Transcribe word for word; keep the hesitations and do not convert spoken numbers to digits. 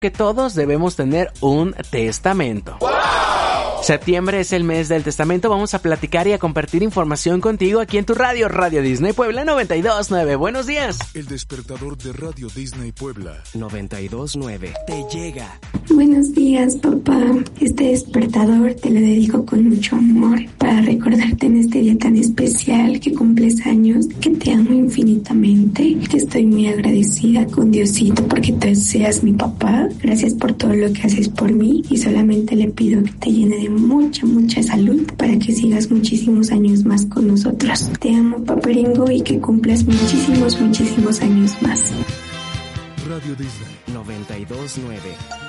que todos debemos tener un testamento. ¡Wow! Septiembre es el mes del testamento. Vamos a platicar y a compartir información contigo aquí en tu radio, Radio Disney Puebla noventa y dos punto nueve. Buenos días. El despertador de Radio Disney Puebla noventa y dos punto nueve te llega. Buenos días, papá. Este despertador te lo dedico con mucho amor para recordarte en este día tan especial que cumples años, que te amo infinitamente, que estoy muy agradecida con Diosito porque tú seas mi papá. Gracias por todo lo que haces por mí y solamente le pido que te llene de mucha, mucha salud para que sigas muchísimos años más con nosotros. Te amo, paparingo, y que cumplas muchísimos, muchísimos años más. Radio Disney noventa y dos punto nueve